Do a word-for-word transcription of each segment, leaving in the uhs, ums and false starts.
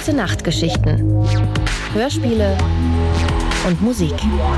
Gute Nachtgeschichten, Hörspiele und Musik.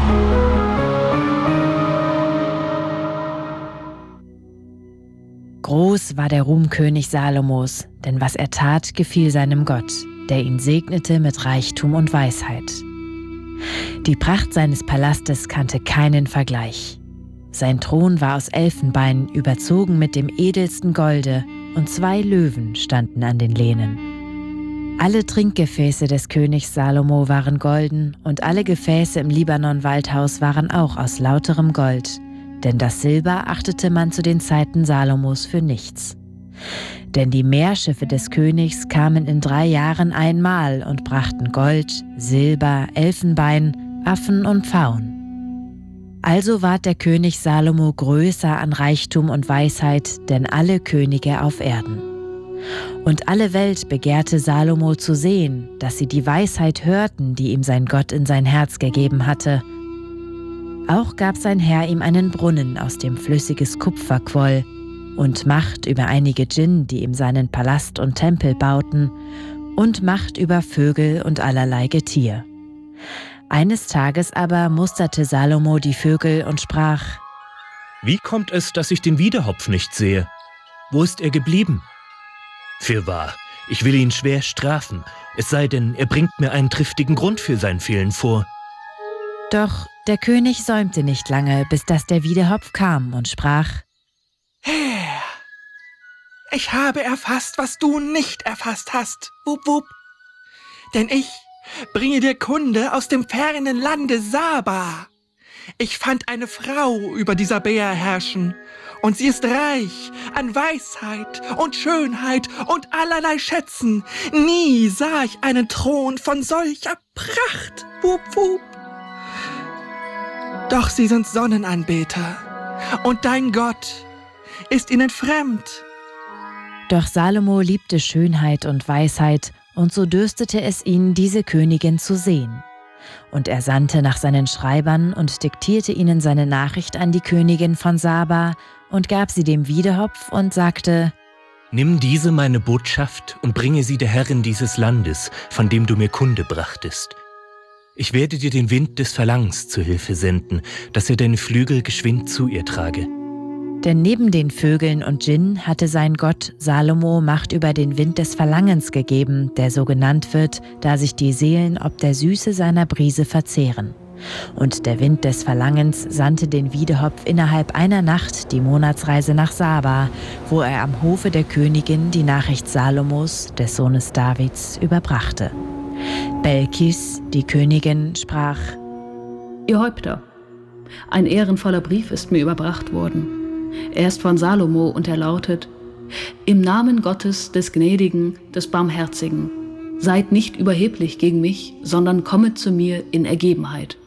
Groß war der Ruhm König Salomos, denn was er tat, gefiel seinem Gott, der ihn segnete mit Reichtum und Weisheit. Die Pracht seines Palastes kannte keinen Vergleich. Sein Thron war aus Elfenbein, überzogen mit dem edelsten Golde, und zwei Löwen standen an den Lehnen. Alle Trinkgefäße des Königs Salomo waren golden und alle Gefäße im Libanon-Waldhaus waren auch aus lauterem Gold, denn das Silber achtete man zu den Zeiten Salomos für nichts. Denn die Meerschiffe des Königs kamen in drei Jahren einmal und brachten Gold, Silber, Elfenbein, Affen und Pfauen. Also ward der König Salomo größer an Reichtum und Weisheit, denn alle Könige auf Erden. Und alle Welt begehrte Salomo zu sehen, dass sie die Weisheit hörten, die ihm sein Gott in sein Herz gegeben hatte. Auch gab sein Herr ihm einen Brunnen, aus dem flüssiges Kupfer quoll, und Macht über einige Djinn, die ihm seinen Palast und Tempel bauten, und Macht über Vögel und allerlei Getier. Eines Tages aber musterte Salomo die Vögel und sprach: Wie kommt es, dass ich den Wiedehopf nicht sehe? Wo ist er geblieben? Fürwahr, ich will ihn schwer strafen, es sei denn, er bringt mir einen triftigen Grund für sein Fehlen vor. Doch der König säumte nicht lange, bis dass der Wiedehopf kam und sprach: Herr, ich habe erfasst, was du nicht erfasst hast, wup wup. Denn ich bringe dir Kunde aus dem fernen Lande Saba. Ich fand eine Frau über die Sabäer herrschen, und sie ist reich an Weisheit und Schönheit und allerlei Schätzen. Nie sah ich einen Thron von solcher Pracht, wup wup. Doch sie sind Sonnenanbeter, und dein Gott ist ihnen fremd. Doch Salomo liebte Schönheit und Weisheit, und so dürstete es ihn, diese Königin zu sehen. Und er sandte nach seinen Schreibern und diktierte ihnen seine Nachricht an die Königin von Saba und gab sie dem Wiedehopf und sagte: Nimm diese meine Botschaft und bringe sie der Herrin dieses Landes, von dem du mir Kunde brachtest. Ich werde dir den Wind des Verlangens zu Hilfe senden, dass er deine Flügel geschwind zu ihr trage. Denn neben den Vögeln und Djinn hatte sein Gott Salomo Macht über den Wind des Verlangens gegeben, der so genannt wird, da sich die Seelen ob der Süße seiner Brise verzehren. Und der Wind des Verlangens sandte den Wiedehopf innerhalb einer Nacht die Monatsreise nach Saba, wo er am Hofe der Königin die Nachricht Salomos, des Sohnes Davids, überbrachte. Belkis, die Königin, sprach: Ihr Häupter, ein ehrenvoller Brief ist mir überbracht worden. Er ist von Salomo und er lautet: Im Namen Gottes, des Gnädigen, des Barmherzigen, seid nicht überheblich gegen mich, sondern kommet zu mir in Ergebenheit.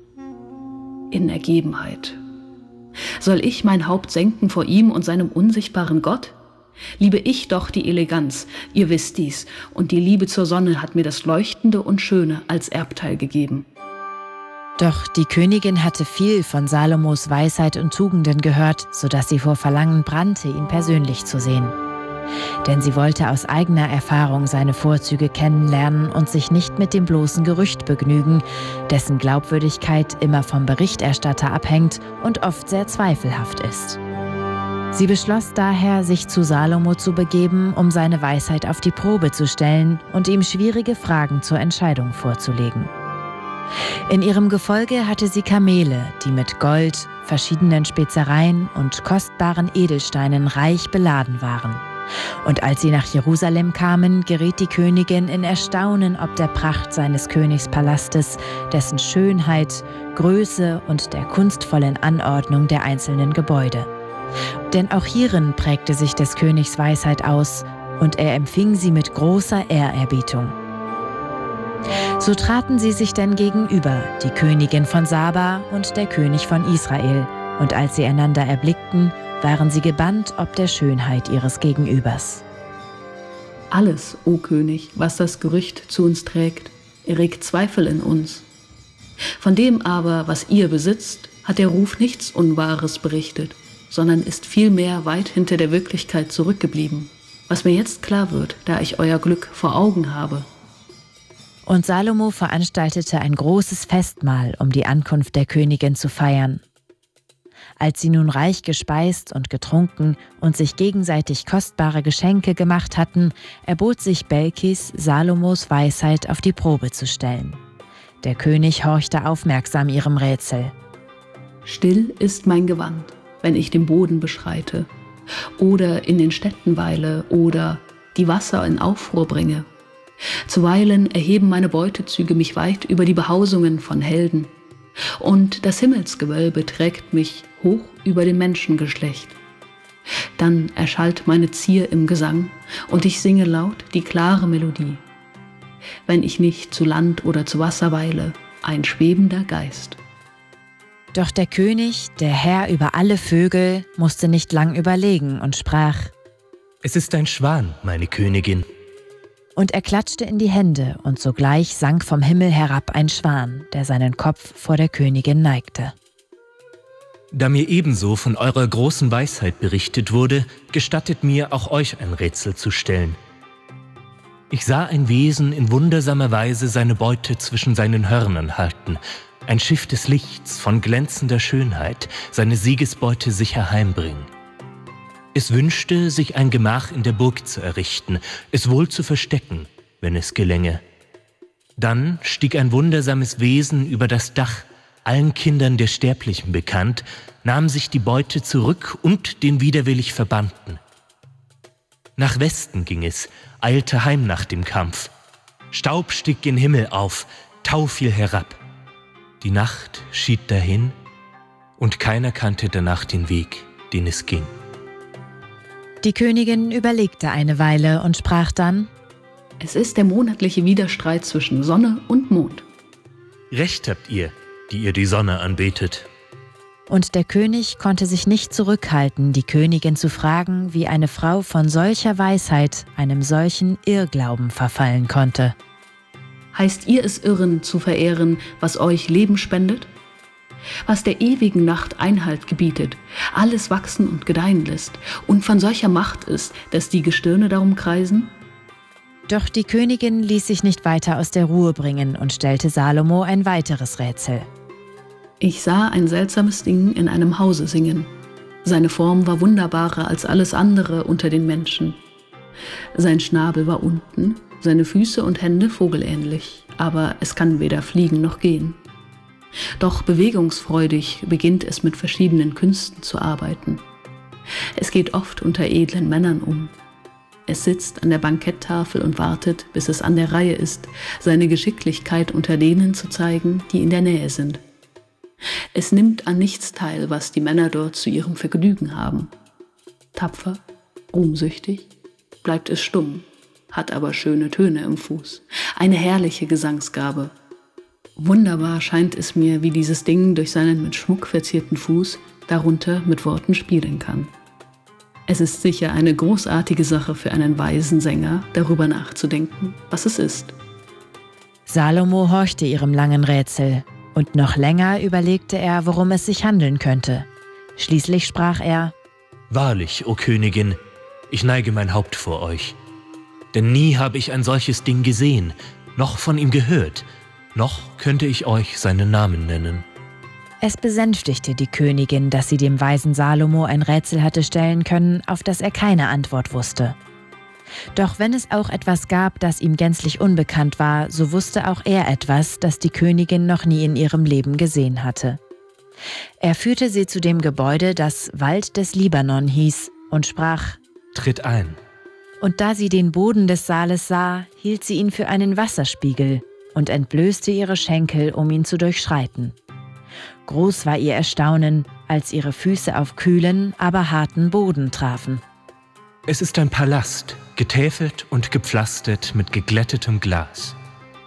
In Ergebenheit. Soll ich mein Haupt senken vor ihm und seinem unsichtbaren Gott? Liebe ich doch die Eleganz, ihr wisst dies, und die Liebe zur Sonne hat mir das Leuchtende und Schöne als Erbteil gegeben. Doch die Königin hatte viel von Salomos Weisheit und Tugenden gehört, sodass sie vor Verlangen brannte, ihn persönlich zu sehen. Denn sie wollte aus eigener Erfahrung seine Vorzüge kennenlernen und sich nicht mit dem bloßen Gerücht begnügen, dessen Glaubwürdigkeit immer vom Berichterstatter abhängt und oft sehr zweifelhaft ist. Sie beschloss daher, sich zu Salomo zu begeben, um seine Weisheit auf die Probe zu stellen und ihm schwierige Fragen zur Entscheidung vorzulegen. In ihrem Gefolge hatte sie Kamele, die mit Gold, verschiedenen Spezereien und kostbaren Edelsteinen reich beladen waren. Und als sie nach Jerusalem kamen, geriet die Königin in Erstaunen ob der Pracht seines Königspalastes, dessen Schönheit, Größe und der kunstvollen Anordnung der einzelnen Gebäude. Denn auch hierin prägte sich des Königs Weisheit aus, und er empfing sie mit großer Ehrerbietung. So traten sie sich denn gegenüber, die Königin von Saba und der König von Israel, und als sie einander erblickten, waren sie gebannt ob der Schönheit ihres Gegenübers. Alles, o König, was das Gerücht zu uns trägt, erregt Zweifel in uns. Von dem aber, was ihr besitzt, hat der Ruf nichts Unwahres berichtet, sondern ist vielmehr weit hinter der Wirklichkeit zurückgeblieben. Was mir jetzt klar wird, da ich euer Glück vor Augen habe. Und Salomo veranstaltete ein großes Festmahl, um die Ankunft der Königin zu feiern. Als sie nun reich gespeist und getrunken und sich gegenseitig kostbare Geschenke gemacht hatten, erbot sich Belkis, Salomos Weisheit auf die Probe zu stellen. Der König horchte aufmerksam ihrem Rätsel. Still ist mein Gewand, wenn ich den Boden beschreite, oder in den Städten weile, oder die Wasser in Aufruhr bringe. Zuweilen erheben meine Beutezüge mich weit über die Behausungen von Helden, und das Himmelsgewölbe trägt mich hoch über dem Menschengeschlecht. Dann erschallt meine Zier im Gesang, und ich singe laut die klare Melodie. Wenn ich nicht zu Land oder zu Wasser weile, ein schwebender Geist. Doch der König, der Herr über alle Vögel, musste nicht lang überlegen und sprach: Es ist ein Schwan, meine Königin. Und er klatschte in die Hände, und sogleich sank vom Himmel herab ein Schwan, der seinen Kopf vor der Königin neigte. Da mir ebenso von eurer großen Weisheit berichtet wurde, gestattet mir, auch euch ein Rätsel zu stellen. Ich sah ein Wesen in wundersamer Weise seine Beute zwischen seinen Hörnern halten, ein Schiff des Lichts von glänzender Schönheit, seine Siegesbeute sicher heimbringen. Es wünschte, sich ein Gemach in der Burg zu errichten, es wohl zu verstecken, wenn es gelänge. Dann stieg ein wundersames Wesen über das Dach, allen Kindern der Sterblichen bekannt, nahm sich die Beute zurück und den widerwillig Verbannten. Nach Westen ging es, eilte heim nach dem Kampf. Staub stieg gen Himmel auf, Tau fiel herab. Die Nacht schied dahin, und keiner kannte danach den Weg, den es ging. Die Königin überlegte eine Weile und sprach dann: Es ist der monatliche Widerstreit zwischen Sonne und Mond. Recht habt ihr, die ihr die Sonne anbetet. Und der König konnte sich nicht zurückhalten, die Königin zu fragen, wie eine Frau von solcher Weisheit einem solchen Irrglauben verfallen konnte. Heißt ihr es irren, zu verehren, was euch Leben spendet? Was der ewigen Nacht Einhalt gebietet, alles wachsen und gedeihen lässt und von solcher Macht ist, dass die Gestirne darum kreisen? Doch die Königin ließ sich nicht weiter aus der Ruhe bringen und stellte Salomo ein weiteres Rätsel. Ich sah ein seltsames Ding in einem Hause singen. Seine Form war wunderbarer als alles andere unter den Menschen. Sein Schnabel war unten, seine Füße und Hände vogelähnlich, aber es kann weder fliegen noch gehen. Doch bewegungsfreudig beginnt es mit verschiedenen Künsten zu arbeiten. Es geht oft unter edlen Männern um. Es sitzt an der Banketttafel und wartet, bis es an der Reihe ist, seine Geschicklichkeit unter denen zu zeigen, die in der Nähe sind. Es nimmt an nichts teil, was die Männer dort zu ihrem Vergnügen haben. Tapfer, ruhmsüchtig, bleibt es stumm, hat aber schöne Töne im Fuß, eine herrliche Gesangsgabe. Wunderbar scheint es mir, wie dieses Ding durch seinen mit Schmuck verzierten Fuß darunter mit Worten spielen kann. Es ist sicher eine großartige Sache für einen weisen Sänger, darüber nachzudenken, was es ist. Salomo horchte ihrem langen Rätsel, und noch länger überlegte er, worum es sich handeln könnte. Schließlich sprach er: Wahrlich, o Königin, ich neige mein Haupt vor euch. Denn nie habe ich ein solches Ding gesehen, noch von ihm gehört, noch könnte ich euch seinen Namen nennen. Es besänftigte die Königin, dass sie dem weisen Salomo ein Rätsel hatte stellen können, auf das er keine Antwort wusste. Doch wenn es auch etwas gab, das ihm gänzlich unbekannt war, so wusste auch er etwas, das die Königin noch nie in ihrem Leben gesehen hatte. Er führte sie zu dem Gebäude, das Wald des Libanon hieß, und sprach: Tritt ein. Und da sie den Boden des Saales sah, hielt sie ihn für einen Wasserspiegel und entblößte ihre Schenkel, um ihn zu durchschreiten. Groß war ihr Erstaunen, als ihre Füße auf kühlen, aber harten Boden trafen. Es ist ein Palast, getäfelt und gepflastert mit geglättetem Glas.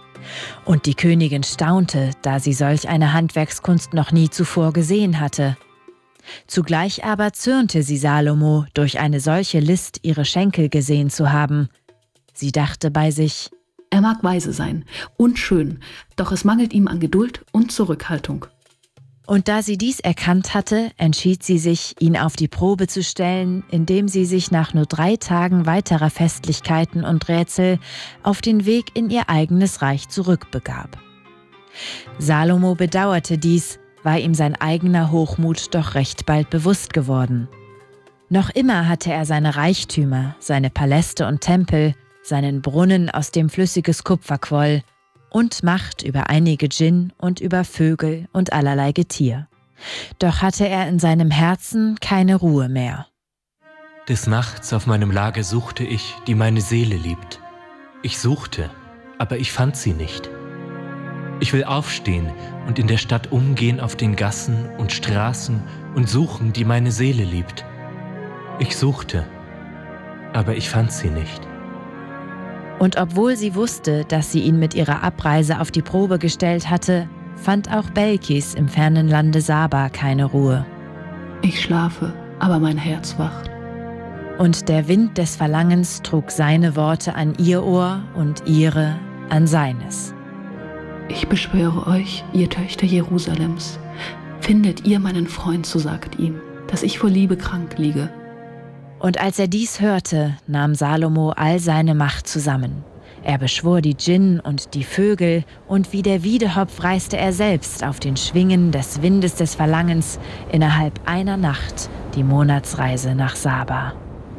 Und die Königin staunte, da sie solch eine Handwerkskunst noch nie zuvor gesehen hatte. Zugleich aber zürnte sie Salomo, durch eine solche List ihre Schenkel gesehen zu haben. Sie dachte bei sich: Er mag weise sein und schön, doch es mangelt ihm an Geduld und Zurückhaltung. Und da sie dies erkannt hatte, entschied sie sich, ihn auf die Probe zu stellen, indem sie sich nach nur drei Tagen weiterer Festlichkeiten und Rätsel auf den Weg in ihr eigenes Reich zurückbegab. Salomo bedauerte dies, war ihm sein eigener Hochmut doch recht bald bewusst geworden. Noch immer hatte er seine Reichtümer, seine Paläste und Tempel, seinen Brunnen, aus dem flüssiges Kupfer quoll, und Macht über einige Djinn und über Vögel und allerlei Getier. Doch hatte er in seinem Herzen keine Ruhe mehr. Des Nachts auf meinem Lager suchte ich, die meine Seele liebt. Ich suchte, aber ich fand sie nicht. Ich will aufstehen und in der Stadt umgehen auf den Gassen und Straßen und suchen, die meine Seele liebt. Ich suchte, aber ich fand sie nicht. Und obwohl sie wusste, dass sie ihn mit ihrer Abreise auf die Probe gestellt hatte, fand auch Belkis im fernen Lande Saba keine Ruhe. Ich schlafe, aber mein Herz wacht. Und der Wind des Verlangens trug seine Worte an ihr Ohr und ihre an seines. Ich beschwöre euch, ihr Töchter Jerusalems, findet ihr meinen Freund, so sagt ihm, dass ich vor Liebe krank liege. Und als er dies hörte, nahm Salomo all seine Macht zusammen. Er beschwor die Djinn und die Vögel, und wie der Wiedehopf reiste er selbst auf den Schwingen des Windes des Verlangens innerhalb einer Nacht die Monatsreise nach Saba.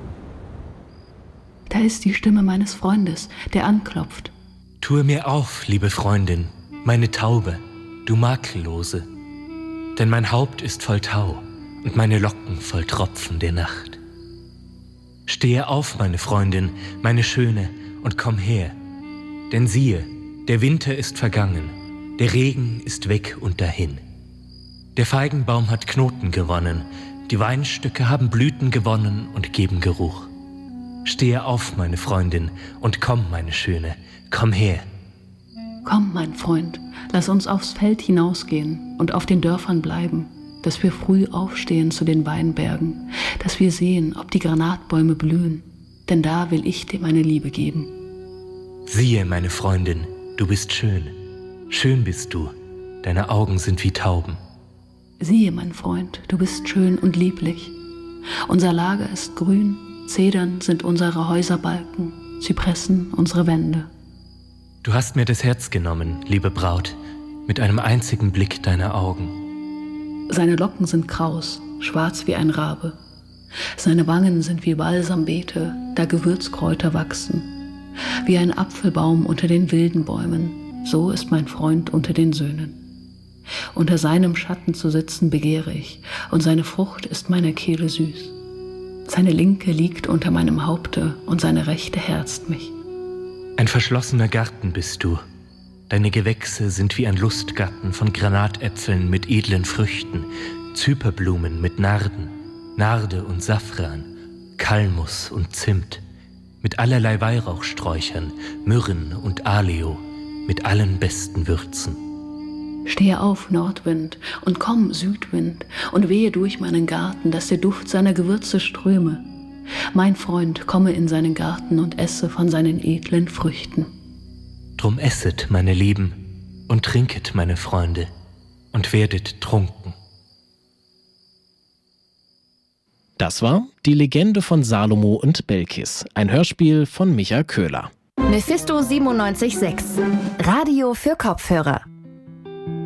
Da ist die Stimme meines Freundes, der anklopft. Tue mir auf, liebe Freundin, meine Taube, du Makellose, denn mein Haupt ist voll Tau und meine Locken voll Tropfen der Nacht. Stehe auf, meine Freundin, meine Schöne, und komm her. Denn siehe, der Winter ist vergangen, der Regen ist weg und dahin. Der Feigenbaum hat Knoten gewonnen, die Weinstöcke haben Blüten gewonnen und geben Geruch. Stehe auf, meine Freundin, und komm, meine Schöne, komm her. Komm, mein Freund, lass uns aufs Feld hinausgehen und auf den Dörfern bleiben, dass wir früh aufstehen zu den Weinbergen, dass wir sehen, ob die Granatbäume blühen, denn da will ich dir meine Liebe geben. Siehe, meine Freundin, du bist schön, schön bist du, deine Augen sind wie Tauben. Siehe, mein Freund, du bist schön und lieblich. Unser Lager ist grün, Zedern sind unsere Häuserbalken, Zypressen unsere Wände. Du hast mir das Herz genommen, liebe Braut, mit einem einzigen Blick deiner Augen. Seine Locken sind kraus, schwarz wie ein Rabe. Seine Wangen sind wie Balsambeete, da Gewürzkräuter wachsen. Wie ein Apfelbaum unter den wilden Bäumen, so ist mein Freund unter den Söhnen. Unter seinem Schatten zu sitzen begehre ich, und seine Frucht ist meiner Kehle süß. Seine Linke liegt unter meinem Haupte, und seine Rechte herzt mich. Ein verschlossener Garten bist du. Deine Gewächse sind wie ein Lustgarten von Granatäpfeln mit edlen Früchten, Zyperblumen mit Narden, Narde und Safran, Kalmus und Zimt, mit allerlei Weihrauchsträuchern, Myrrhen und Aleo, mit allen besten Würzen. Stehe auf, Nordwind, und komm, Südwind, und wehe durch meinen Garten, dass der Duft seiner Gewürze ströme. Mein Freund, komme in seinen Garten und esse von seinen edlen Früchten. Drum esset, meine Lieben, und trinket, meine Freunde, und werdet trunken. Das war Die Legende von Salomo und Belkis, ein Hörspiel von Micha Köhler. Mephisto siebenundneunzig Komma sechs. Radio für Kopfhörer.